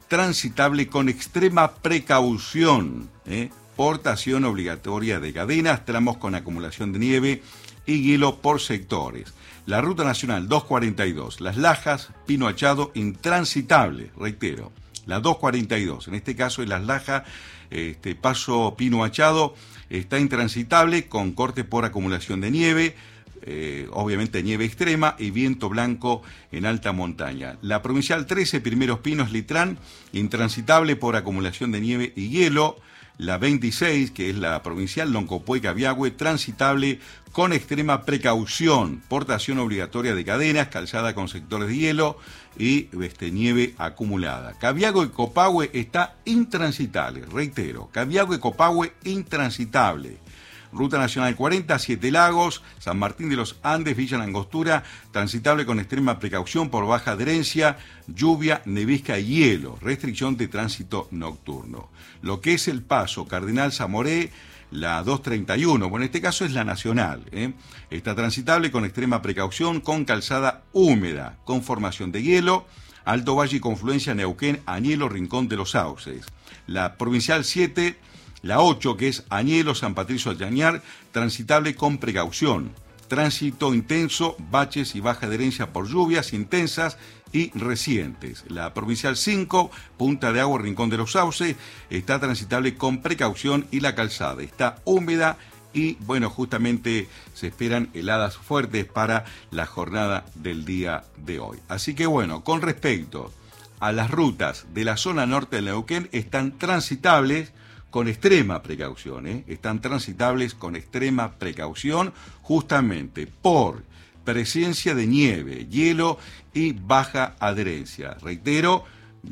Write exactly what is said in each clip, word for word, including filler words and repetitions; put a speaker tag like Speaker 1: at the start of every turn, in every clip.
Speaker 1: transitable con extrema precaución, ¿eh? Portación obligatoria de cadenas, tramos con acumulación de nieve y hielo por sectores. La Ruta Nacional doscientos cuarenta y dos, Las Lajas, Pino Achado, intransitable, reitero, la doscientos cuarenta y dos, en este caso en Las Lajas, este paso Pino Achado, está intransitable con corte por acumulación de nieve, eh, obviamente nieve extrema y viento blanco en alta montaña. La Provincial trece, Primeros Pinos, Litrán, intransitable por acumulación de nieve y hielo. La veintiséis, que es la Provincial Loncopué, Cabiagüe, transitable con extrema precaución, portación obligatoria de cadenas, calzada con sectores de hielo y este, nieve acumulada. Cabiagüe y Copahue está intransitable, reitero, Cabiagüe y Copahue intransitable. Ruta Nacional cuarenta, Siete Lagos, San Martín de los Andes, Villa Langostura, transitable con extrema precaución por baja adherencia, lluvia, nevisca y hielo, restricción de tránsito nocturno. Lo que es el paso Cardenal Zamoré, la doscientos treinta y uno, bueno, en este caso es la Nacional, ¿eh? Está transitable con extrema precaución, con calzada húmeda, con formación de hielo, Alto Valle y confluencia Neuquén, Añelo, Rincón de los Sauces. La Provincial siete, la ocho, que es Añelo, San Patricio de Añar, transitable con precaución. Tránsito intenso, baches y baja adherencia por lluvias intensas y recientes. La Provincial cinco, Punta de Agua, Rincón de los Sauces, está transitable con precaución y la calzada está húmeda y, bueno, justamente se esperan heladas fuertes para la jornada del día de hoy. Así que, bueno, con respecto a las rutas de la zona norte de Neuquén, están transitables con extrema precaución, ¿eh? Están transitables con extrema precaución justamente por presencia de nieve, hielo y baja adherencia. Reitero,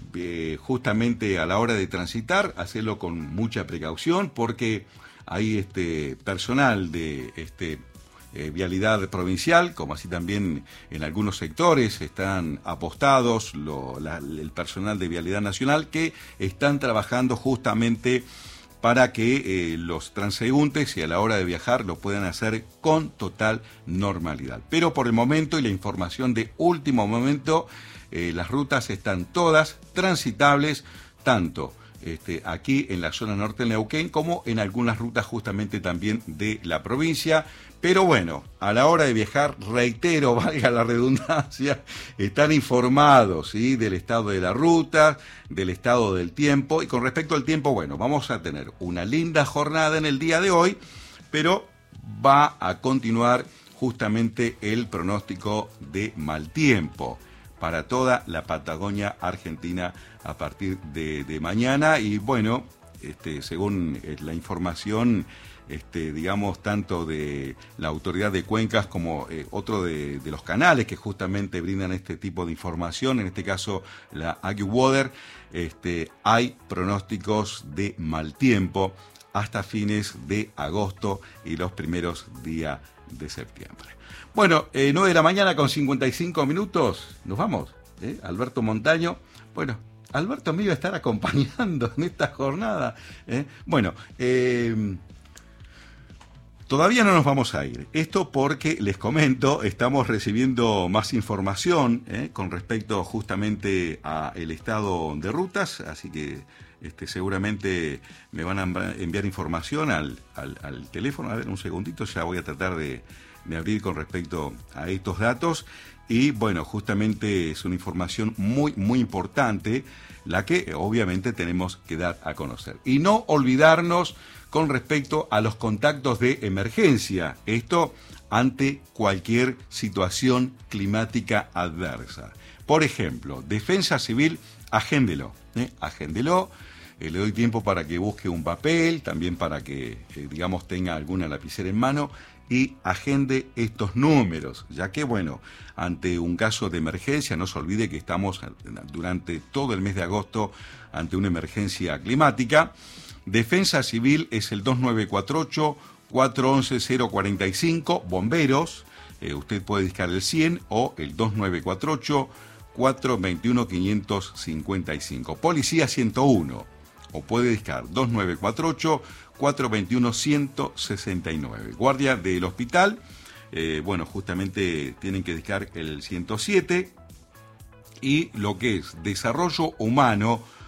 Speaker 1: eh, justamente a la hora de transitar, hacerlo con mucha precaución porque hay este personal de este eh, vialidad provincial, como así también en algunos sectores están apostados lo, la, el personal de vialidad nacional que están trabajando justamente para que eh, los transeúntes y a la hora de viajar lo puedan hacer con total normalidad. Pero por el momento y la información de último momento, eh, las rutas están todas transitables, tanto este, aquí en la zona norte de Neuquén como en algunas rutas justamente también de la provincia. Pero bueno, a la hora de viajar, reitero, valga la redundancia, están informados, ¿sí?, del estado de la ruta, del estado del tiempo. Y con respecto al tiempo, bueno, vamos a tener una linda jornada en el día de hoy, pero va a continuar justamente el pronóstico de mal tiempo para toda la Patagonia Argentina a partir de, de mañana. Y bueno, este, según la información, Este, digamos, tanto de la autoridad de cuencas como eh, otro de, de los canales que justamente brindan este tipo de información, en este caso la AccuWeather, este, hay pronósticos de mal tiempo hasta fines de agosto y los primeros días de septiembre. Bueno, eh, nueve de la mañana con cincuenta y cinco minutos, nos vamos, ¿eh? Alberto Montaño, bueno, Alberto me iba a estar acompañando en esta jornada, ¿eh? Bueno, eh... todavía no nos vamos a ir. Esto porque, les comento, estamos recibiendo más información ¿eh? con respecto justamente al estado de rutas, así que este, seguramente me van a enviar información al, al, al teléfono. A ver, un segundito, ya voy a tratar de, de abrir con respecto a estos datos. Y bueno, justamente es una información muy, muy importante, la que obviamente tenemos que dar a conocer. Y no olvidarnos con respecto a los contactos de emergencia, esto ante cualquier situación climática adversa. Por ejemplo, Defensa Civil, agéndelo, ¿eh? agéndelo, eh, le doy tiempo para que busque un papel, también para que, eh, digamos, tenga alguna lapicera en mano y agende estos números, ya que, bueno, ante un caso de emergencia, no se olvide que estamos durante todo el mes de agosto ante una emergencia climática. Defensa Civil es el dos nueve cuatro ocho, cuatro once, cero cuarenta y cinco, bomberos, eh, usted puede discar el cien o el dos nueve cuatro ocho, cuatro veintiuno, quinientos cincuenta y cinco. Policía ciento uno, o puede discar dos nueve cuatro ocho, cuatro veintiuno, ciento sesenta y nueve. Guardia del hospital, eh, bueno, justamente tienen que discar el ciento siete. Y lo que es desarrollo humano,